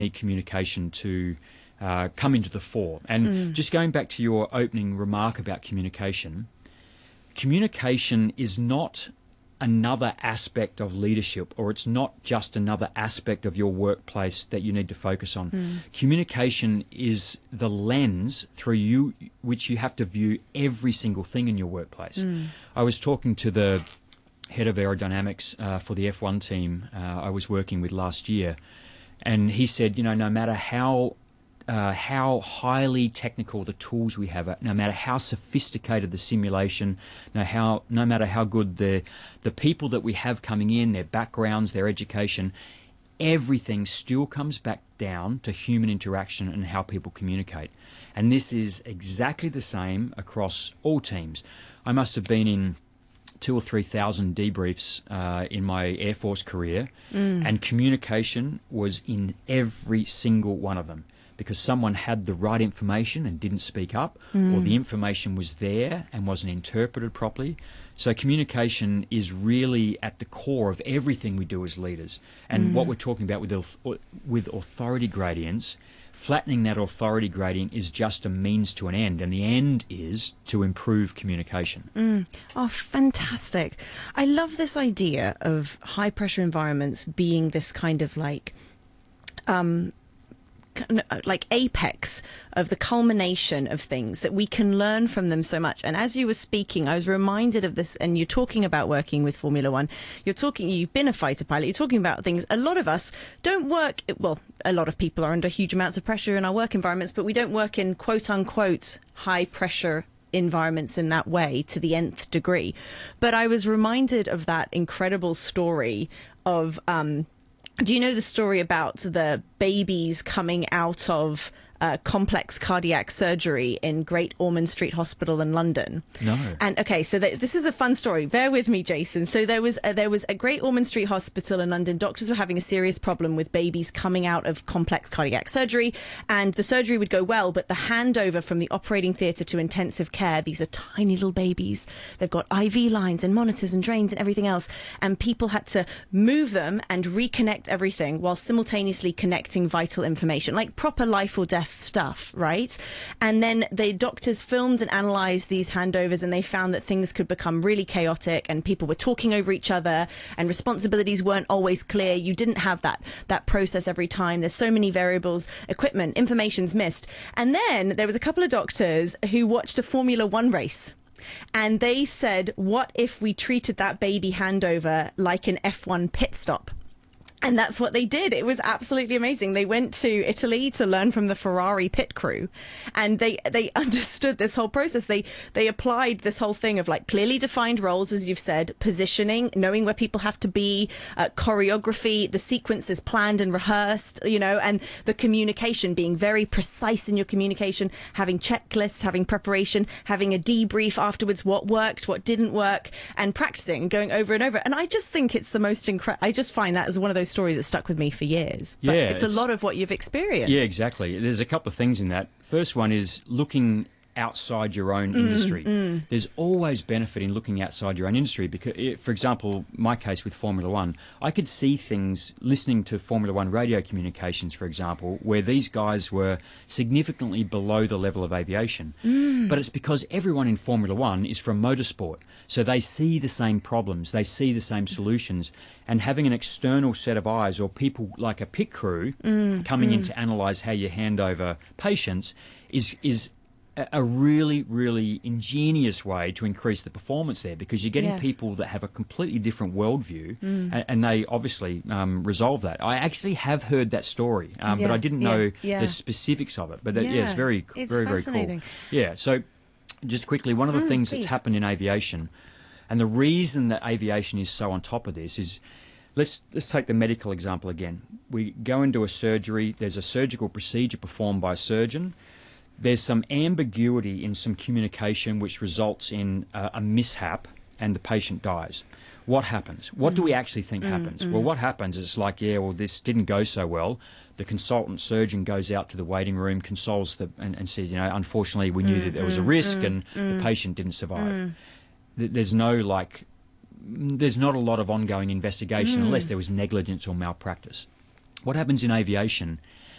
communication to come into the fore. And just going back to your opening remark about communication, communication is not another aspect of leadership, or it's not just another aspect of your workplace that you need to focus on. Communication is the lens through which you have to view every single thing in your workplace. I was talking to the head of aerodynamics for the F1 team I was working with last year, and he said, no matter how highly technical the tools we have, no matter how sophisticated the simulation, no matter how good the people that we have coming in, their backgrounds, their education, everything still comes back down to human interaction and how people communicate. And this is exactly the same across all teams. I must have been in 2,000 or 3,000 debriefs in my Air Force career, and communication was in every single one of them, because someone had the right information and didn't speak up, or the information was there and wasn't interpreted properly. So communication is really at the core of everything we do as leaders. And what we're talking about with authority gradients, flattening that authority gradient is just a means to an end, and the end is to improve communication. Oh, fantastic. I love this idea of high-pressure environments being this kind of like apex of the culmination of things that we can learn from them so much. And as you were speaking, I was reminded of this, and you're talking about working with Formula One. You've been a fighter pilot, you're talking about things. A lot of us don't work, well, a lot of people are under huge amounts of pressure in our work environments, but we don't work in quote unquote high pressure environments in that way to the nth degree. But I was reminded of that incredible story of, do you know the story about the babies coming out of complex cardiac surgery in Great Ormond Street Hospital in London? No. And okay, so this is a fun story. Bear with me, Jason. So there was a Great Ormond Street Hospital in London. Doctors were having a serious problem with babies coming out of complex cardiac surgery, and the surgery would go well, but the handover from the operating theatre to intensive care, these are tiny little babies. They've got IV lines and monitors and drains and everything else, and people had to move them and reconnect everything while simultaneously connecting vital information, like proper life or death stuff, right? And then the doctors filmed and analysed these handovers, and they found that things could become really chaotic, and people were talking over each other, and responsibilities weren't always clear. You didn't have that process every time. There's so many variables, equipment, information's missed. And then there was a couple of doctors who watched a Formula One race, and they said, what if we treated that baby handover like an F1 pit stop? And that's what they did. It was absolutely amazing. They went to Italy to learn from the Ferrari pit crew, and they understood this whole process. They applied this whole thing of like clearly defined roles, as you've said, positioning, knowing where people have to be, choreography, the sequences planned and rehearsed, and the communication, being very precise in your communication, having checklists, having preparation, having a debrief afterwards, what worked, what didn't work, and practicing and going over and over. And I just think it's the most incredible. I just find that as one of those stories that stuck with me for years. But yeah, it's a lot of what you've experienced. Yeah, exactly. There's a couple of things in that. First one is looking outside your own industry. There's always benefit in looking outside your own industry because, for example, my case with Formula One, I could see things listening to Formula One radio communications, for example, where these guys were significantly below the level of aviation. But it's because everyone in Formula One is from motorsport, so they see the same problems, they see the same solutions, and having an external set of eyes or people like a pit crew coming in to analyse how you hand over patients is a really, really ingenious way to increase the performance there, because you're getting people that have a completely different worldview, and they obviously resolve that. I actually have heard that story, but I didn't know the specifics of it. But it's very, very cool. Yeah, so just quickly, one of the things that's happened in aviation, and the reason that aviation is so on top of this is, let's take the medical example again. We go into a surgery, there's a surgical procedure performed by a surgeon. There's some ambiguity in some communication which results in a mishap and the patient dies. What happens? What do we actually think happens? Well, what happens is like, this didn't go so well. The consultant surgeon goes out to the waiting room, consoles and says, unfortunately we knew that there was a risk and the patient didn't survive. There's not a lot of ongoing investigation unless there was negligence or malpractice. What happens in aviation